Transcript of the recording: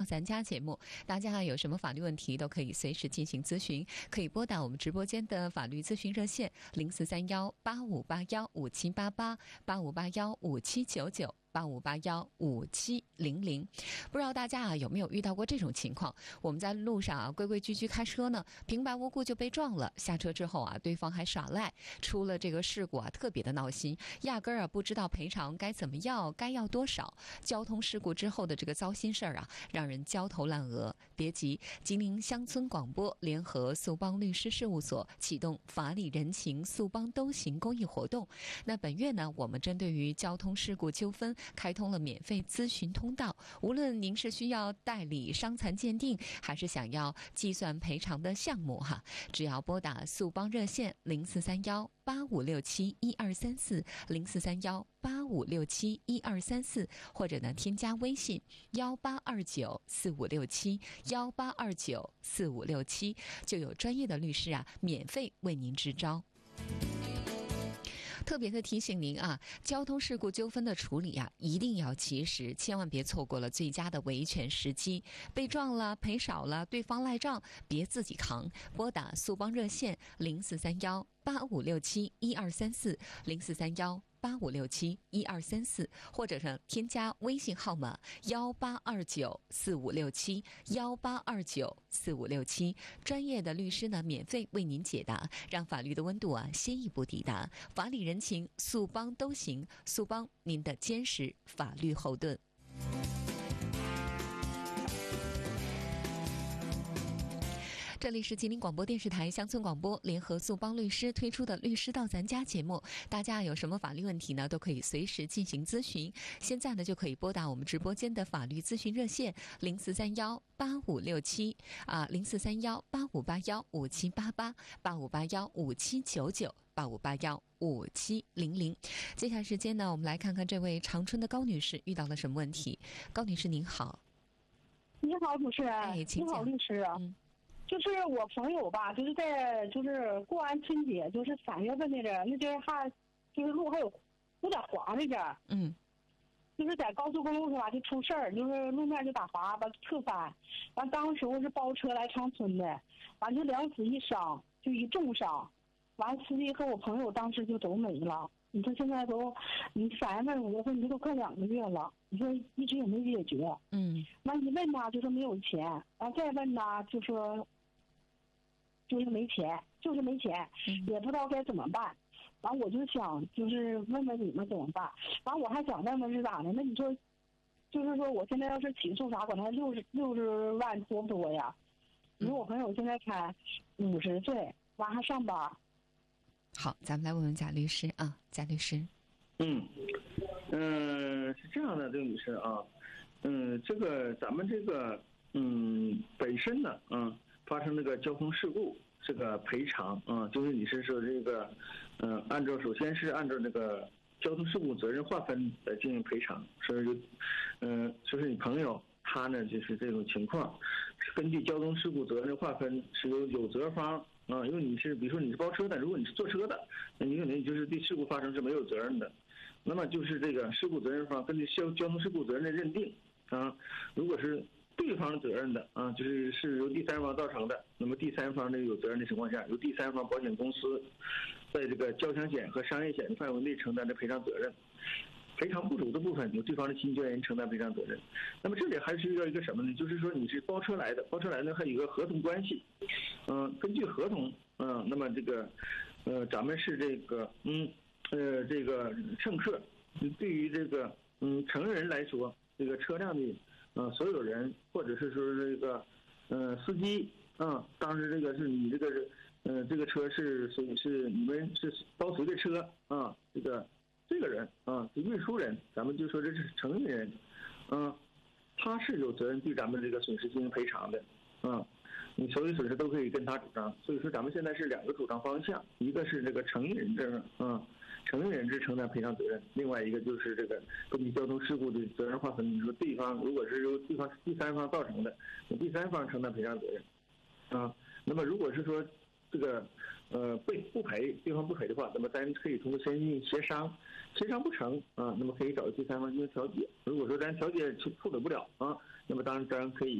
咱家节目，大家有什么法律问题都可以随时进行咨询，可以拨打我们直播间的法律咨询热线0431-8581-5788，8581-5799。8581-5700，不知道大家有没有遇到过这种情况？我们在路上规规矩矩开车呢，平白无故就被撞了，下车之后对方还耍赖，出了这个事故特别的闹心，压根儿不知道赔偿该怎么要，该要多少。交通事故之后的这个糟心事儿让人焦头烂额。别急，吉林乡村广播联合速邦律师事务所启动法理人情速邦都行公益活动。那本月呢，我们针对于交通事故纠纷开通了免费咨询通道，无论您是需要代理伤残鉴定，还是想要计算赔偿的项目只要拨打速邦热线0431-8567-1234，0431-8567-1234，或者呢添加微信1829-4567，1829-4567，就有专业的律师免费为您支招。特别的提醒您交通事故纠纷的处理一定要及时，千万别错过了最佳的维权时机。被撞了，赔少了，对方赖账，别自己扛，拨打速邦热线0431-8567-1234，0431-8567-1234，或者是添加微信号码1829-4567，1829-4567，专业的律师呢免费为您解答，让法律的温度先一步抵达。法理人情速邦都行，速邦您的坚实法律后盾。这里是吉林广播电视台乡村广播联合速邦律师推出的律师到咱家节目，大家有什么法律问题呢，都可以随时进行咨询。现在呢就可以拨打我们直播间的法律咨询热线0431-8567-0588-8581-5799，8581-5700。接下来时间呢，我们来看看这位长春的高女士遇到了什么问题。高女士您好。 你好，主持人。 请讲。 你好，律师。就是我朋友吧，就是过完春节，就是3月份那阵还就是路还有点滑那阵就是在高速公路上就出事儿，就是路面就打滑，把侧翻。完当时我是包车来长春的，完就2死1伤，就一重伤。完司机和我朋友当时就都没了。你说现在你3月份5月份你都快2个月了，你说一直也没解决。完一问他就说没有钱，完再问他就说就是没钱，也不知道该怎么办。完我就想就是问问你们怎么办。完我还想问问是咋的？那你说就是说我现在要是起诉啥，管他60万多不多呀？你说我朋友现在才50岁，完还上班。 好，咱们来问问贾律师贾律师。 是这样的，这个女士这个咱们这个本身呢发生这个交通事故，这个赔偿就是你是说这个首先是按照这个交通事故责任划分来进行赔偿，所以就是你朋友他呢就是这种情况，根据交通事故责任划分是有责方因为你是比如说你是包车的，如果你是坐车的，那你可能就是对事故发生是没有责任的。那么就是这个事故责任方根据交通事故责任的认定如果是对方责任的是由第三方造成的，那么第三方有责任的情况下，由第三方保险公司在这个交强险和商业险的范围内承担的赔偿责任。赔偿不足的部分由对方的亲交人承担赔偿责任。那么这里还是要一个什么呢？就是说你是包车来的，还有一个合同关系。根据合同那么这个咱们是这个这个乘客对于这个成人来说，这个车辆的所有人或者是说这个司机当时这个是你这个车是你们是包随的车这个人是运输人，咱们就说这是成年人他是有责任对咱们这个损失进行赔偿的你所有损失都可以跟他主张。所以说咱们现在是2个主张方向，一个是这个成年人制成年人制承担赔偿责任，另外一个就是这个根据交通事故的责任划分，你说对方如果是由第三方造成的，由第三方承担赔偿责任那么如果是说这个不赔，对方不赔的话，那么咱可以通过先进行协商不成那么可以找第三方进行调解。如果说咱调解处理不了那么当然可以